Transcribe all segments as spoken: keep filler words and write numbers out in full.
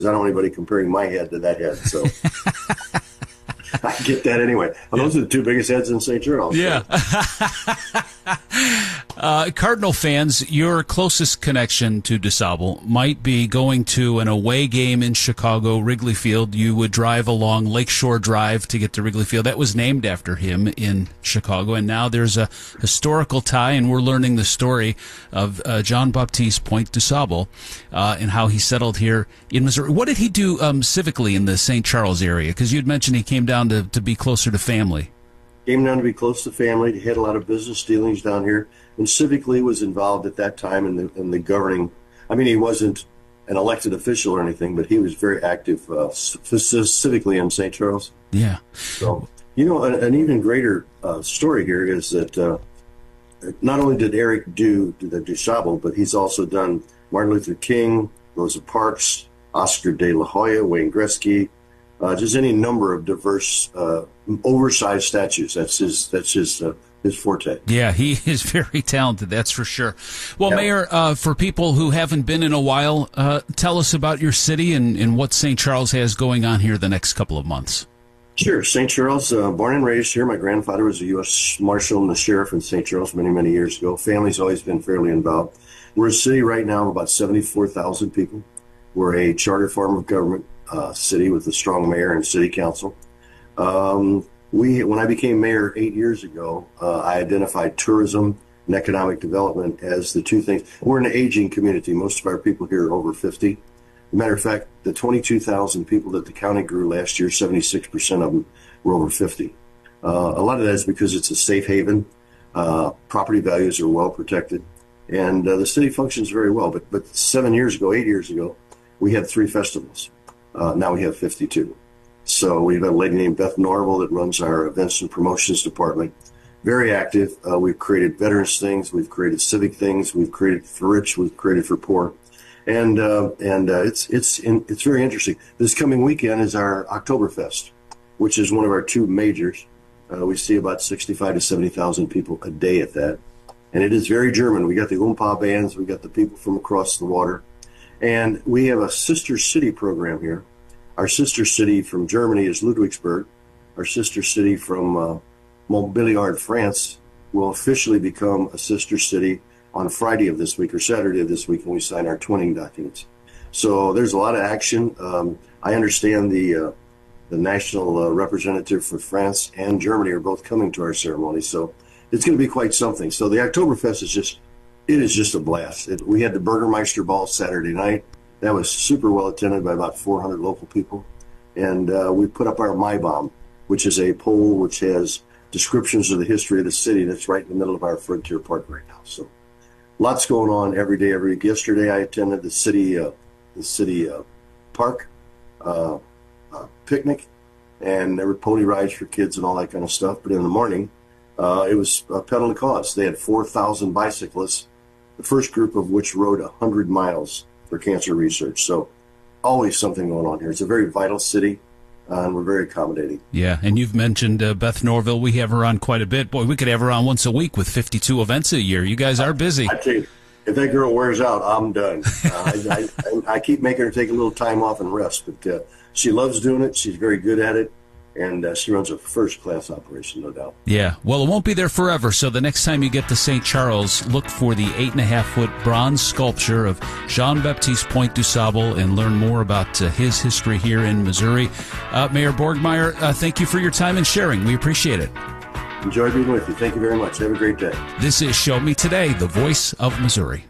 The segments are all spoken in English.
because I don't want anybody comparing my head to that head. So I get that anyway. Well, those are the two biggest heads in Saint Charles. Yeah. uh, Cardinal fans, your closest connection to DuSable might be going to an away game in Chicago, Wrigley Field. You would drive along Lakeshore Drive to get to Wrigley Field. That was named after him in Chicago, and now there's a historical tie, and we're learning the story of uh, Jean-Baptiste Point DuSable uh, and how he settled here in Missouri. What did he do um, civically in the Saint Charles area? Because you had mentioned he came down to, to be closer to family. Came down to be close to family. He had a lot of business dealings down here, and civically was involved at that time in the in the governing. I mean, he wasn't an elected official or anything, but he was very active uh, civically in Saint Charles. Yeah. So, you know, an, an even greater uh, story here is that uh, not only did Eric do the DuSable, but he's also done Martin Luther King, Rosa Parks, Oscar de la Hoya, Wayne Gretzky, uh, just any number of diverse, uh, oversized statues. That's his. That's his. Uh, his forte. Yeah, he is very talented. That's for sure. Well, yeah. Mayor, uh, for people who haven't been in a while, uh, tell us about your city and, and what Saint Charles has going on here the next couple of months. Sure. Saint Charles, uh, born and raised here. My grandfather was a U S Marshal and the sheriff in Saint Charles many, many years ago. Family's always been fairly involved. We're a city right now of about seventy-four thousand people. We're a charter form of government uh, city with a strong mayor and city council. Um, we, when I became mayor eight years ago, uh, I identified tourism and economic development as the two things. We're an aging community. Most of our people here are over fifty. As a matter of fact, the twenty-two thousand people that the county grew last year, seventy-six percent of them were over fifty. Uh, a lot of that is because it's a safe haven. Uh, property values are well protected, and uh, the city functions very well. But but seven years ago, eight years ago, we had three festivals. Uh, now we have fifty-two. So we've got a lady named Beth Norville that runs our events and promotions department. Very active. Uh, we've created veterans things. We've created civic things. We've created for rich. We've created for poor. And uh, and uh, it's it's in, it's very interesting. This coming weekend is our Oktoberfest, which is one of our two majors. Uh, we see about sixty-five to seventy thousand people a day at that, and it is very German. We got the Oompa bands, we got the people from across the water, and we have a sister city program here. Our sister city from Germany is Ludwigsburg. Our sister city from uh, Montbéliard, France, will officially become a sister city on Friday of this week or Saturday of this week when we sign our twinning documents. So there's a lot of action. Um, I understand the uh, the national uh, representative for France and Germany are both coming to our ceremony, so it's going to be quite something. So the Oktoberfest is just, it is just a blast. It, we had the Burgermeister Ball Saturday night. That was super well attended by about four hundred local people. And uh, we put up our Maibaum, which is a pole which has descriptions of the history of the city that's right in the middle of our Frontier Park right now. So lots going on every day, every week. Yesterday, I attended the city, uh, the city uh, park uh, uh, picnic, and there were pony rides for kids and all that kind of stuff. But in the morning, uh, it was a pedal to cause. They had four thousand bicyclists, the first group of which rode one hundred miles for cancer research. So always something going on here. It's a very vital city. Uh, and we're very accommodating. Yeah, and you've mentioned uh, Beth Norville. We have her on quite a bit. Boy, we could have her on once a week with fifty-two events a year. You guys are busy. I tell you, if that girl wears out, I'm done. Uh, I, I, I keep making her take a little time off and rest, but uh, she loves doing it. She's very good at it, and uh, she runs a first-class operation, no doubt. Yeah, well, it won't be there forever, so the next time you get to Saint Charles, look for the eight and a half foot bronze sculpture of Jean-Baptiste Point DuSable and learn more about uh, his history here in Missouri. Uh, Mayor Borgmeyer, uh, thank you for your time and sharing. We appreciate it. Enjoy being with you. Thank you very much. Have a great day. This is Show Me Today, the voice of Missouri.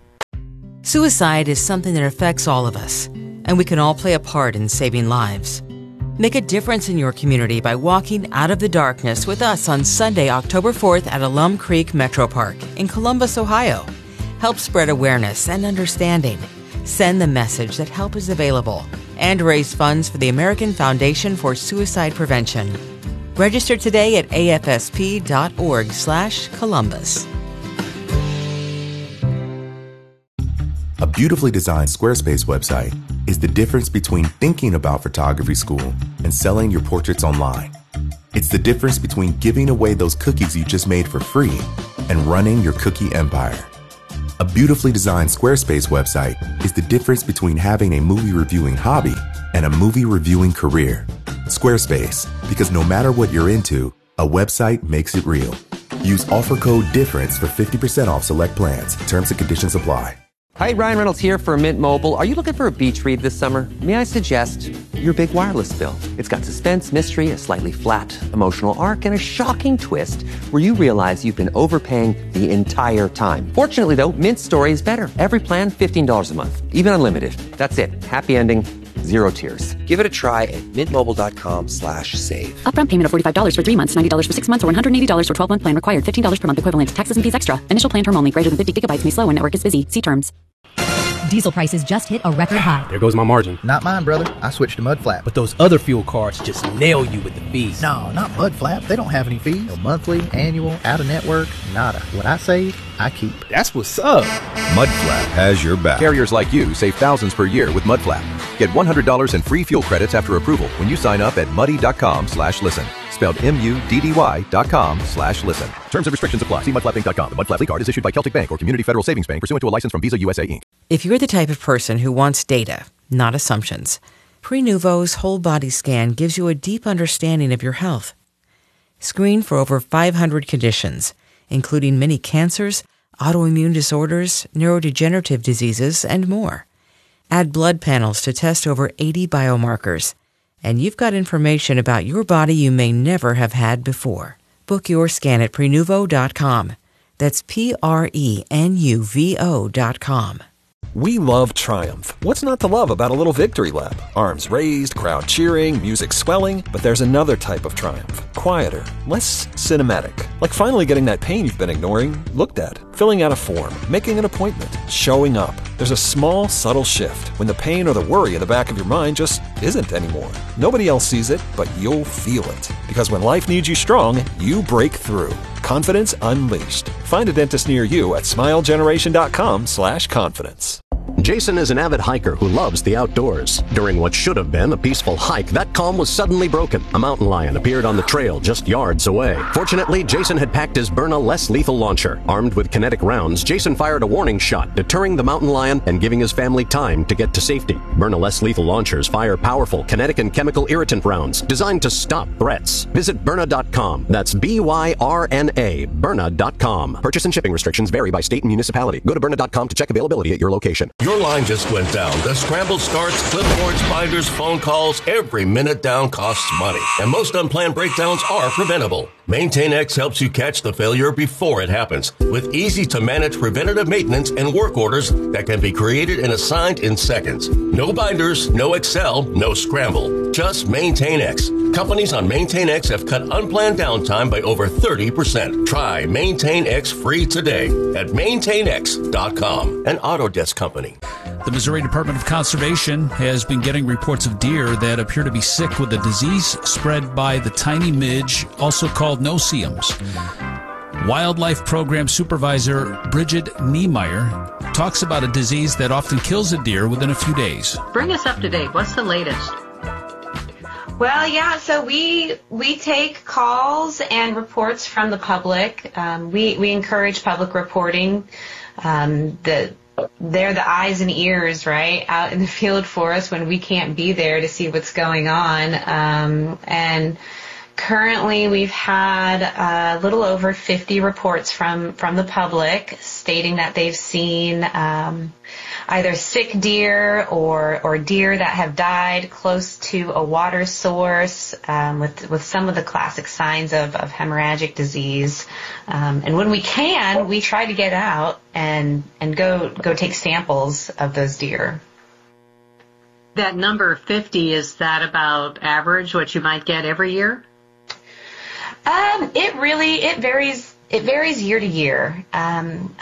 Suicide is something that affects all of us, and we can all play a part in saving lives. Make a difference in your community by walking out of the darkness with us on Sunday, October fourth at Alum Creek Metro Park in Columbus, Ohio. Help spread awareness and understanding. Send the message that help is available and raise funds for the American Foundation for Suicide Prevention. Register today at A F S P dot org slash Columbus. A beautifully designed Squarespace website is the difference between thinking about photography school and selling your portraits online. It's the difference between giving away those cookies you just made for free and running your cookie empire. A beautifully designed Squarespace website is the difference between having a movie reviewing hobby and a movie reviewing career. Squarespace, because no matter what you're into, a website makes it real. Use offer code DIFFERENCE for fifty percent off select plans. Terms and conditions apply. Hi, Ryan Reynolds here for Mint Mobile. Are you looking for a beach read this summer? May I suggest your big wireless bill? It's got suspense, mystery, a slightly flat emotional arc, and a shocking twist where you realize you've been overpaying the entire time. Fortunately, though, Mint's story is better. Every plan, fifteen dollars a month. Even unlimited. That's it. Happy ending. Zero tears. Give it a try at mintmobile.com slash save. Upfront payment of forty-five dollars for three months, ninety dollars for six months, or one hundred eighty dollars for twelve-month plan required. fifteen dollars per month equivalent. Taxes and fees extra. Initial plan term only. Greater than fifty gigabytes may slow when network is busy. See terms. Diesel prices just hit a record high. There goes my margin. Not mine, brother. I switched to Mudflap. But those other fuel cards just nail you with the fees. No, not Mudflap. They don't have any fees. No monthly, annual, out-of-network, nada. What I save, I keep. That's what's up. Mudflap has your back. Carriers like you save thousands per year with Mudflap. Get one hundred dollars in free fuel credits after approval when you sign up at muddy.com slash listen. Spelled M-U-D-D-Y dot com slash listen. Terms and restrictions apply. See mudflap inc dot com. The Mudflap card is issued by Celtic Bank or Community Federal Savings Bank pursuant to a license from Visa U S A, Incorporated. If you're the type of person who wants data, not assumptions, Prenuvo's whole body scan gives you a deep understanding of your health. Screen for over five hundred conditions, including many cancers, autoimmune disorders, neurodegenerative diseases, and more. Add blood panels to test over eighty biomarkers, and you've got information about your body you may never have had before. Book your scan at Prenuvo dot com. That's P R E N U V O dot com. We love Triumph. What's not to love about a little victory lap? Arms raised, crowd cheering, music swelling. But there's another type of triumph. Quieter, less cinematic. Like finally getting that pain you've been ignoring looked at. Filling out a form, making an appointment, showing up. There's a small, subtle shift when the pain or the worry in the back of your mind just isn't anymore. Nobody else sees it, but you'll feel it. Because when life needs you strong, you break through. Confidence unleashed. Find a dentist near you at smilegeneration.com slash confidence. Jason is an avid hiker who loves the outdoors. During what should have been a peaceful hike, that calm was suddenly broken. A mountain lion appeared on the trail just yards away. Fortunately, Jason had packed his Byrna less lethal launcher. Armed with kinetic rounds, Jason fired a warning shot, deterring the mountain lion and giving his family time to get to safety. Byrna less lethal launchers fire powerful kinetic and chemical irritant rounds designed to stop threats. Visit Byrna dot com. That's B Y R N A, Byrna dot com. Purchase and shipping restrictions vary by state and municipality. Go to Byrna dot com to check availability at your location. Your line just went down. The scramble starts, clipboards, binders, phone calls. Every minute down costs money. And most unplanned breakdowns are preventable. MaintainX helps you catch the failure before it happens with easy-to-manage preventative maintenance and work orders that can be created and assigned in seconds. No binders, no Excel, no scramble. Just MaintainX. Companies on MaintainX have cut unplanned downtime by over thirty percent. Try MaintainX free today at maintain x dot com, an Autodesk company. The Missouri Department of Conservation has been getting reports of deer that appear to be sick with a disease spread by the tiny midge, also called no-see-ums. Wildlife Program Supervisor Bridget Niemeyer talks about a disease that often kills a deer within a few days. Bring us up to date. What's the latest? Well, yeah, so we we take calls and reports from the public. Um, we, we encourage public reporting. Um, the They're the eyes and ears, right, out in the field for us when we can't be there to see what's going on. Um, and currently we've had a little over fifty reports from, from the public stating that they've seen um, either sick deer or, or deer that have died close to a water source um, with, with some of the classic signs of, of hemorrhagic disease. Um, and when we can, we try to get out and, and go, go take samples of those deer. That number fifty, is that about average, what you might get every year? Um, it really, it varies, it varies year to year. Um,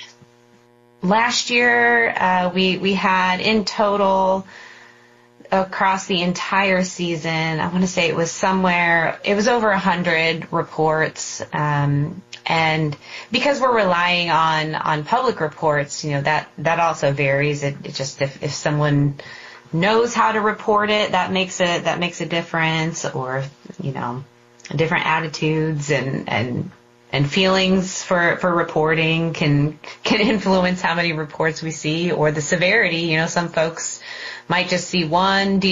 last year, uh, we, we had in total across the entire season, I want to say it was somewhere, it was over a hundred reports. Um, and because we're relying on, on public reports, you know, that, that also varies. It, it just, if, if someone knows how to report it, that makes it, that makes a difference, or, you know, different attitudes and, and and feelings for, for reporting can can influence how many reports we see or the severity. You know, some folks might just see one D